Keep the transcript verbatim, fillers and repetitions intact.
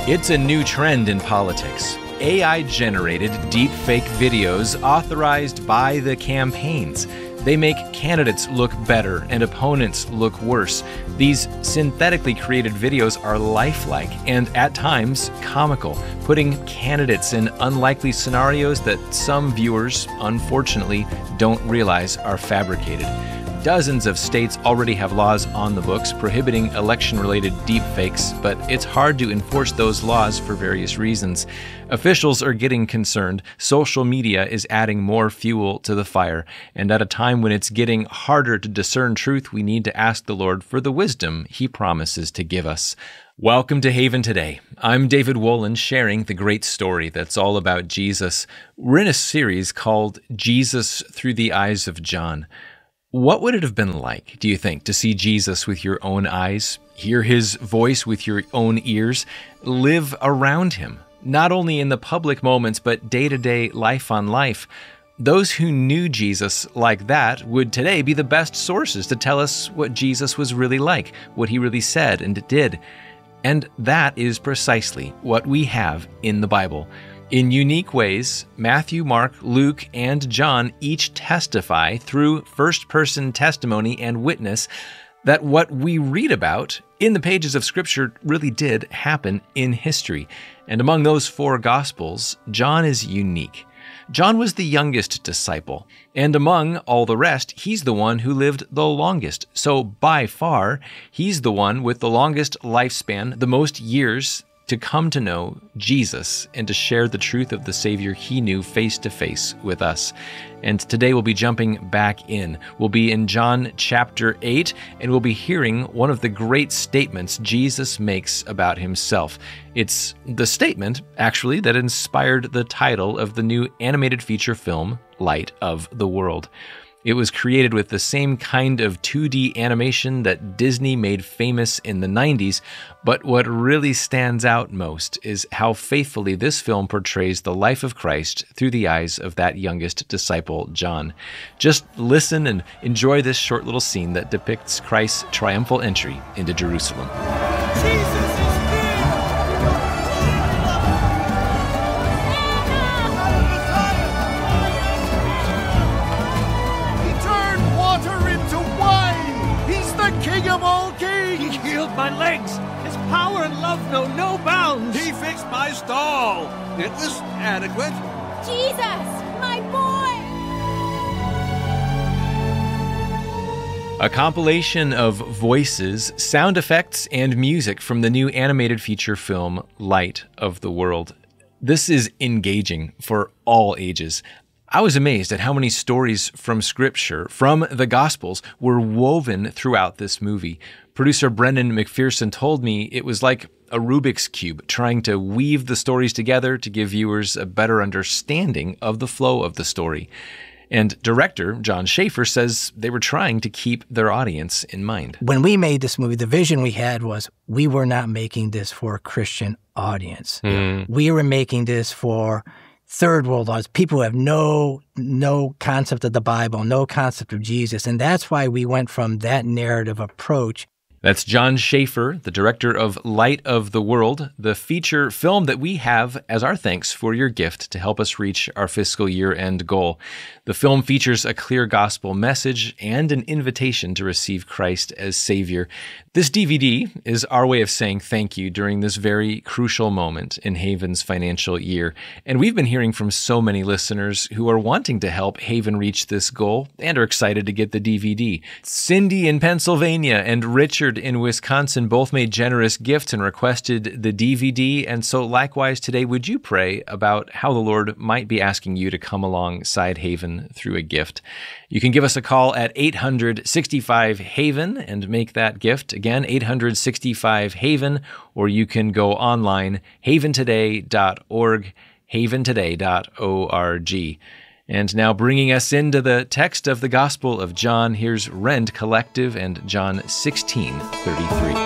It's a new trend in politics. A I-generated deepfake videos authorized by the campaigns. They make candidates look better and opponents look worse. These synthetically created videos are lifelike and at times comical, putting candidates in unlikely scenarios that some viewers, unfortunately, don't realize are fabricated. Dozens of states already have laws on the books prohibiting election-related deepfakes, but it's hard to enforce those laws for various reasons. Officials are getting concerned. Social media is adding more fuel to the fire, and at a time when it's getting harder to discern truth, we need to ask the Lord for the wisdom He promises to give us. Welcome to Haven Today. I'm David Wolin, sharing the great story that's all about Jesus. We're in a series called Jesus Through the Eyes of John. What would it have been like, do you think, to see Jesus with your own eyes, hear His voice with your own ears, live around Him, not only in the public moments, but day-to-day life on life? Those who knew Jesus like that would today be the best sources to tell us what Jesus was really like, what He really said and did. And that is precisely what we have in the Bible. In unique ways, Matthew, Mark, Luke, and John each testify through first-person testimony and witness that what we read about in the pages of Scripture really did happen in history. And among those four Gospels, John is unique. John was the youngest disciple, and among all the rest, he's the one who lived the longest. So by far, he's the one with the longest lifespan, the most years to come to know Jesus and to share the truth of the Savior He knew face to face with us. And today we'll be jumping back in. We'll be in John chapter eight, and we'll be hearing one of the great statements Jesus makes about Himself. It's the statement, actually, that inspired the title of the new animated feature film, Light of the World. It was created with the same kind of two D animation that Disney made famous in the nineties, but what really stands out most is how faithfully this film portrays the life of Christ through the eyes of that youngest disciple, John. Just listen and enjoy this short little scene that depicts Christ's triumphal entry into Jerusalem. Jesus! King of all kings! He healed my legs! His power and love know no bounds! He fixed my stall! It was adequate. Jesus, my boy! A compilation of voices, sound effects, and music from the new animated feature film, Light of the World. This is engaging for all ages. I was amazed at how many stories from Scripture, from the Gospels, were woven throughout this movie. Producer Brendan McPherson told me it was like a Rubik's Cube, trying to weave the stories together to give viewers a better understanding of the flow of the story. And director Jon Schaffer says they were trying to keep their audience in mind. When we made this movie, the vision we had was we were not making this for a Christian audience. Mm. We were making this for third world laws, people who have no no concept of the Bible, no concept of Jesus. And that's why we went from that narrative approach. That's Jon Schaffer, the director of Light of the World, the feature film that we have as our thanks for your gift to help us reach our fiscal year-end goal. The film features a clear gospel message and an invitation to receive Christ as Savior. This D V D is our way of saying thank you during this very crucial moment in Haven's financial year. And we've been hearing from so many listeners who are wanting to help Haven reach this goal and are excited to get the D V D. Cindy in Pennsylvania and Richard in Wisconsin both made generous gifts and requested the D V D. And so likewise today, would you pray about how the Lord might be asking you to come alongside Haven through a gift? You can give us a call at eight hundred sixty-five Haven and make that gift. Again, eight hundred sixty-five Haven, or you can go online, haven today dot org, haven today dot org. And now bringing us into the text of the Gospel of John, here's Rend Collective and John sixteen thirty-three.